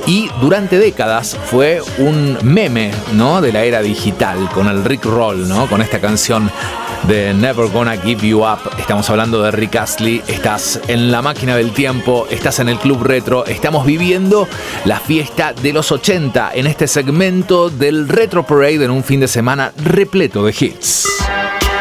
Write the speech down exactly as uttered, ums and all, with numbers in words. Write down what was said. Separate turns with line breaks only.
y durante décadas fue un meme, ¿no?, de la era digital, con el Rick Roll, ¿no?, con esta canción de Never Gonna Give You Up. Estamos hablando de Rick Astley. Estás en la máquina del tiempo, estás en el Club Retro. Estamos viviendo la fiesta de los ochenta en este segmento del Retro Parade, en un fin de semana repleto de hits.